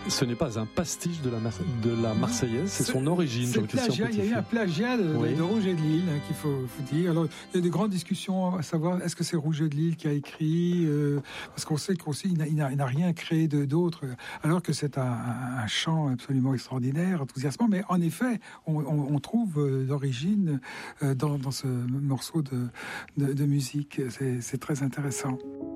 Ce n'est pas un pastiche de la Marseillaise, c'est son origine. C'est plagiat, il y a eu un plagiat de Roger de Lille, qu'il faut dire. Alors, il y a de grandes discussions à savoir, est-ce que c'est Roger de Lille qui a écrit, parce qu'on sait qu'aussi, il n'a rien créé d'autre, alors que c'est un chant absolument extraordinaire, enthousiasmant, mais en effet, on trouve d'origine dans ce morceau de musique. C'est très intéressant.